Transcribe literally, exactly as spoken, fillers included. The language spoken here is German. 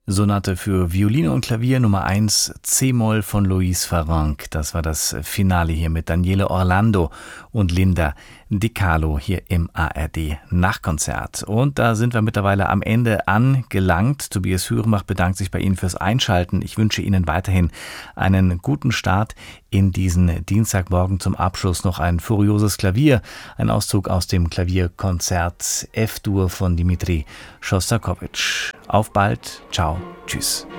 Sonate für Violine und Klavier Nummer eins, C-Moll von Luis Farrenc. Das war das Finale hier mit Daniele Orlando und Linda Di Carlo hier im A R D Nachtkonzert. Und da sind wir mittlerweile am Ende angelangt. Tobias Hürenbach bedankt sich bei Ihnen fürs Einschalten. Ich wünsche Ihnen weiterhin einen guten Start in diesen Dienstagmorgen. Zum Abschluss noch ein furioses Klavier, ein Auszug aus dem Klavierkonzert F-Dur von Dmitri Schostakowitsch. Auf bald, ciao, tschüss.